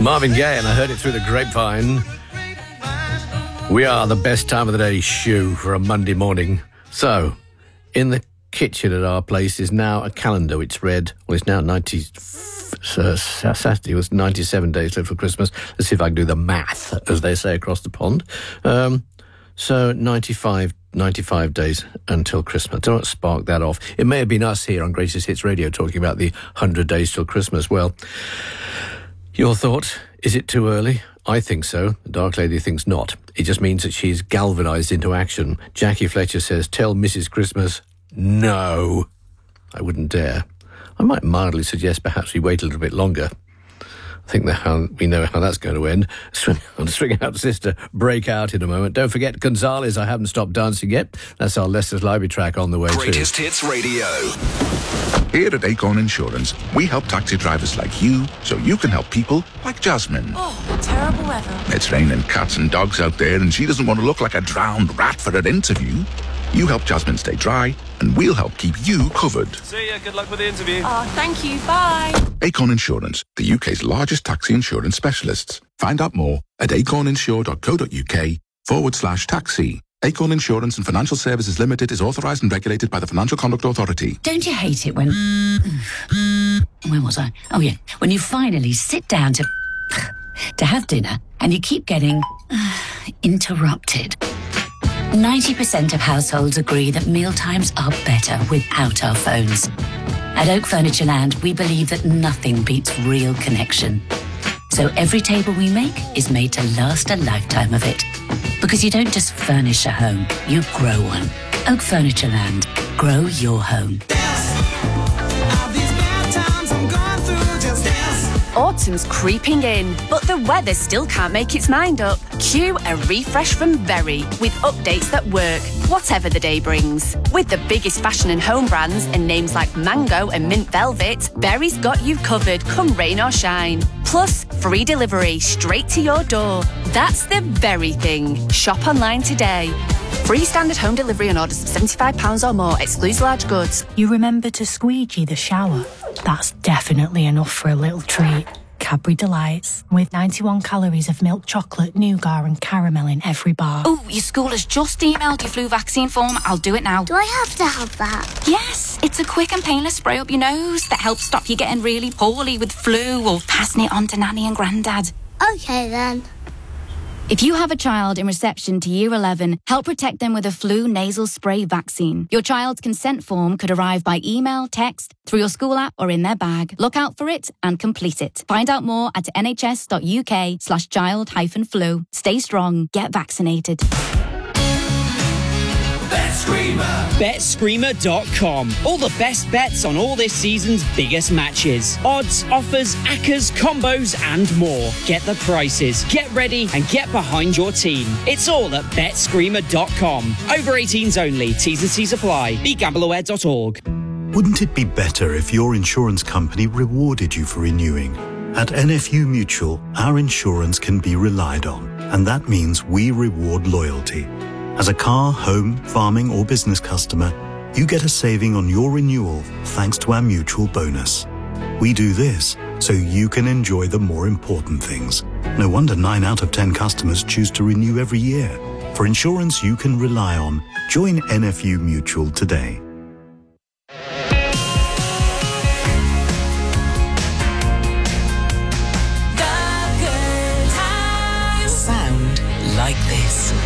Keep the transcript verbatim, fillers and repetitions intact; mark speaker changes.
Speaker 1: Marvin Gaye, and I heard it through the grapevine. We are the best time of the day shoe for a Monday morning. So, in the kitchen at our place is now a calendar which read, well, it's now ninety, uh, Saturday was ninety-seven days left for Christmas. Let's see if I can do the math, as they say across the pond. Um, so, ninety-five, ninety-five days until Christmas. Don't spark that off. It may have been us here on Greatest Hits Radio talking about the one hundred days till Christmas. Well, your thought, is it too early? I think so. The Dark Lady thinks not. It just means that she's galvanised into action. Jackie Fletcher says, tell Missus Christmas, no. I wouldn't dare. I might mildly suggest perhaps we wait a little bit longer. I think that how, we know how that's going to end. Swing, swing Out Sister, break out in a moment. Don't forget Gonzales, I haven't stopped dancing yet. That's our Leicester's Library track on the way
Speaker 2: Greatest
Speaker 1: too.
Speaker 2: Hits Radio. Here at Acorn Insurance, we help taxi drivers like you so you can help people like Jasmine.
Speaker 3: Oh, terrible weather.
Speaker 2: It's raining cats and dogs out there and she doesn't want to look like a drowned rat for her interview. You help Jasmine stay dry and we'll help keep you covered.
Speaker 4: See ya, good luck with the interview.
Speaker 3: Oh, thank you, bye.
Speaker 2: Acorn Insurance, the U K's largest taxi insurance specialists. Find out more at acorninsure.co.uk forward slash taxi. Acorn Insurance and Financial Services Limited is authorised and regulated by the Financial Conduct Authority.
Speaker 5: Don't you hate it when... Where was I? Oh, yeah. When you finally sit down to... to have dinner and you keep getting... interrupted. ninety percent of households agree that mealtimes are better without our phones. At Oak Furniture Land, we believe that nothing beats real connection. So every table we make is made to last a lifetime of it. Because you don't just furnish a home, you grow one. Oak Furniture Land. Grow your home.
Speaker 3: Autumn's creeping in, but the weather still can't make its mind up. Cue a refresh from Very with updates that work, whatever the day brings. With the biggest fashion and home brands and names like Mango and Mint Velvet, Berry's got you covered come rain or shine. Plus, free delivery straight to your door. That's the Very thing. Shop online today. Free standard home delivery on orders of seventy-five pounds or more, excludes large goods.
Speaker 6: You remember to squeegee the shower? That's definitely enough for a little treat. Cadbury Delights, with ninety-one calories of milk chocolate, nougat and caramel in every bar.
Speaker 7: Oh, your school has just emailed your flu vaccine form. I'll do it now.
Speaker 8: Do I have to have that?
Speaker 7: Yes, it's a quick and painless spray up your nose that helps stop you getting really poorly with flu or passing it on to Nanny and Grandad.
Speaker 8: Okay then.
Speaker 7: If you have a child in reception to year eleven, help protect them with a flu nasal spray vaccine. Your child's consent form could arrive by email, text, through your school app or in their bag. Look out for it and complete it. Find out more at nhs.uk slash child hyphen flu. Stay strong. Get vaccinated.
Speaker 9: Bet Screamer. Bet Screamer dot com. All the best bets on all this season's biggest matches. Odds, offers, accas, combos and more. Get the prices, get ready and get behind your team. It's all at Bet Screamer dot com. Over eighteens only. T's and C's apply. be gamble aware dot org.
Speaker 10: Wouldn't it be better if your insurance company rewarded you for renewing? At N F U Mutual, our insurance can be relied on, and that means we reward loyalty. As a car, home, farming or business customer, you get a saving on your renewal thanks to our mutual bonus. We do this so you can enjoy the more important things. No wonder nine out of ten customers choose to renew every year. For insurance you can rely on, join N F U Mutual today.
Speaker 11: Sound like this.